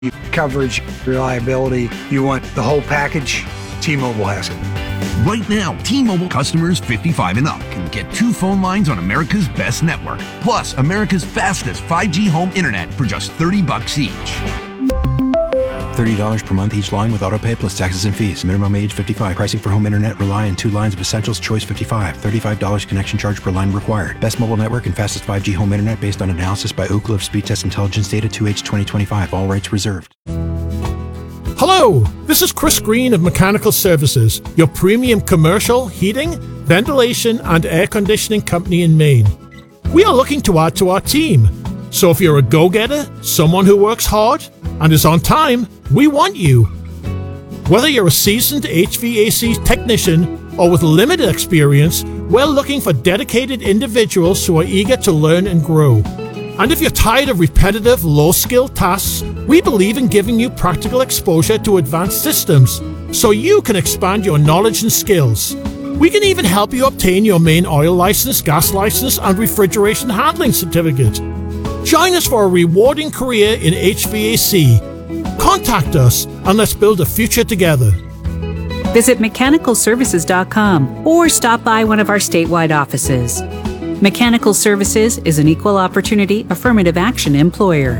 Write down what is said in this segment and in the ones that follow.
coverage, reliability. You want the whole package? T-Mobile has it. Right now, T-Mobile customers 55 and up can get 2 phone lines on America's best network, plus America's fastest 5G home internet for just $30 each. $30 per month each line with autopay plus taxes and fees. Minimum age 55. Pricing for home internet rely on 2 lines of Essentials. Choice 55. $35 connection charge per line required. Best mobile network and fastest 5G home internet based on analysis by Ookla of Speed Test Intelligence data 2H 2025. All rights reserved. Hello, this is Chris Green of Mechanical Services, your premium commercial, heating, ventilation, and air conditioning company in Maine. We are looking to add to our team. So if you're a go-getter, someone who works hard, and is on time, we want you. Whether you're a seasoned HVAC technician or with limited experience, we're looking for dedicated individuals who are eager to learn and grow. And if you're tired of repetitive, low-skill tasks, we believe in giving you practical exposure to advanced systems so you can expand your knowledge and skills. We can even help you obtain your Maine oil license, gas license, and refrigeration handling certificate. Join us for a rewarding career in HVAC. Contact us and let's build a future together. Visit mechanicalservices.com or stop by one of our statewide offices. Mechanical Services is an equal opportunity affirmative action employer.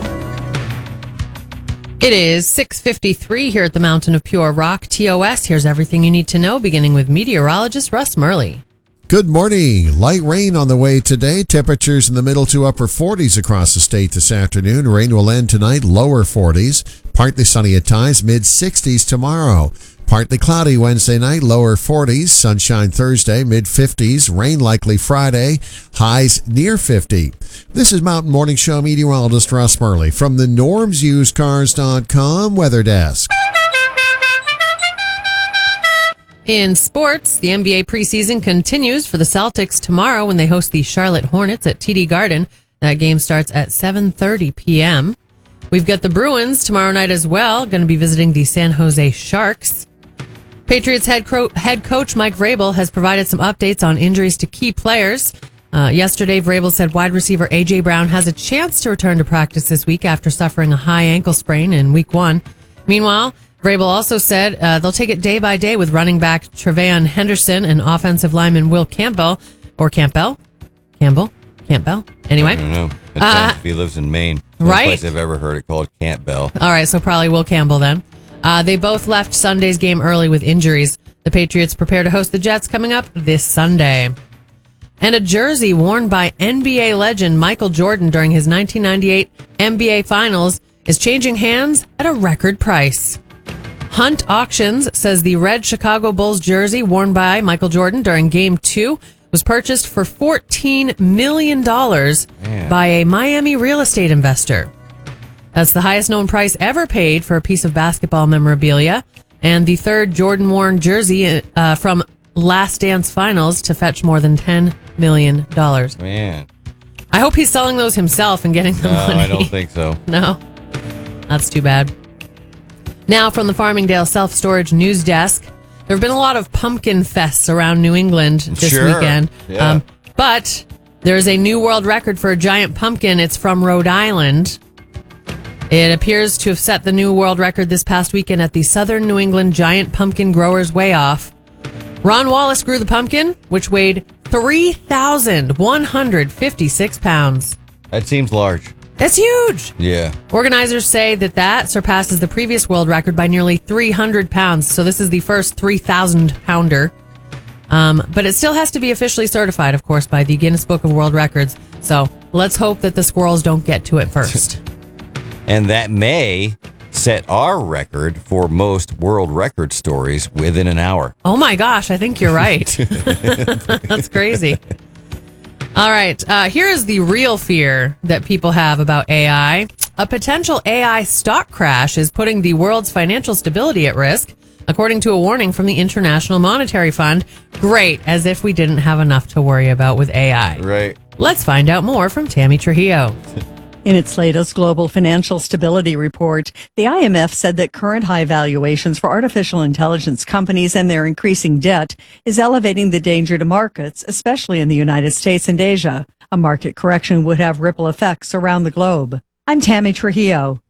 It is 6:53 here at the Mountain of Pure Rock, TOS. Here's everything you need to know, beginning with meteorologist Russ Murley. Good morning. Light rain on the way today. Temperatures in the middle to upper 40s across the state this afternoon. Rain will end tonight, lower 40s. Partly sunny at times, mid-60s tomorrow. Partly cloudy Wednesday night, lower 40s. Sunshine Thursday, mid-50s. Rain likely Friday, highs near 50. This is Mountain Morning Show meteorologist Russ Murley from the NormsUsedCars.com Weather Desk. In sports, the NBA preseason continues for the Celtics tomorrow when they host the Charlotte Hornets at TD Garden. That game starts at 7:30 p.m. We've got the Bruins tomorrow night as well, going to be visiting the San Jose Sharks. Patriots head coach Mike Vrabel has provided some updates on injuries to key players. Yesterday, Vrabel said wide receiver A.J. Brown has a chance to return to practice this week after suffering a high ankle sprain in Week 1. Meanwhile, Vrabel also said they'll take it day by day with running back Trevayon Henderson and offensive lineman Will Campbell. Campbell? Anyway. I don't know. He lives in Maine. Right? Place I've ever heard it called Campbell. All right, so probably Will Campbell then. They both left Sunday's game early with injuries. The Patriots prepare to host the Jets coming up this Sunday. And a jersey worn by NBA legend Michael Jordan during his 1998 NBA Finals is changing hands at a record price. Hunt Auctions says the red Chicago Bulls jersey worn by Michael Jordan during Game 2 was purchased for $14 million by a Miami real estate investor. That's the highest known price ever paid for a piece of basketball memorabilia, and the third Jordan-worn jersey from Last Dance Finals to fetch more than $10 million. Man. I hope he's selling those himself and getting the money. I don't think so. No, that's too bad. Now from the Farmingdale Self-Storage News Desk, there have been a lot of pumpkin fests around New England this weekend. Yeah. But there's a new world record for a giant pumpkin. It's from Rhode Island. It appears to have set the new world record this past weekend at the Southern New England Giant Pumpkin Growers Way Off. Ron Wallace grew the pumpkin, which weighed 3,156 pounds. That seems large. That's huge. Yeah. Organizers say that surpasses the previous world record by nearly 300 pounds. So this is the first 3,000 pounder. But it still has to be officially certified, of course, by the Guinness Book of World Records. So let's hope that the squirrels don't get to it first. And that may set our record for most world record stories within an hour. Oh my gosh, I think you're right. That's crazy. All right, here is the real fear that people have about AI. A potential AI stock crash is putting the world's financial stability at risk, according to a warning from the International Monetary Fund. Great, as if we didn't have enough to worry about with AI. Right. Let's find out more from Tammy Trujillo. In its latest Global Financial Stability Report, the IMF said that current high valuations for artificial intelligence companies and their increasing debt is elevating the danger to markets, especially in the United States and Asia. A market correction would have ripple effects around the globe. I'm Tammy Trujillo.